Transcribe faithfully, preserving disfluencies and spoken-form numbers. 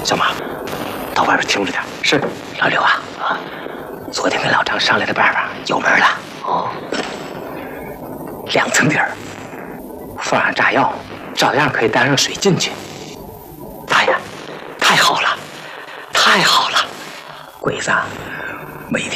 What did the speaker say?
小马，到外边听着点。是，老刘啊啊，昨天跟老张商量的办法有门了。哦，两层底儿，放上炸药，照样可以带上水进去。大爷，太好了，太好了！鬼子啊，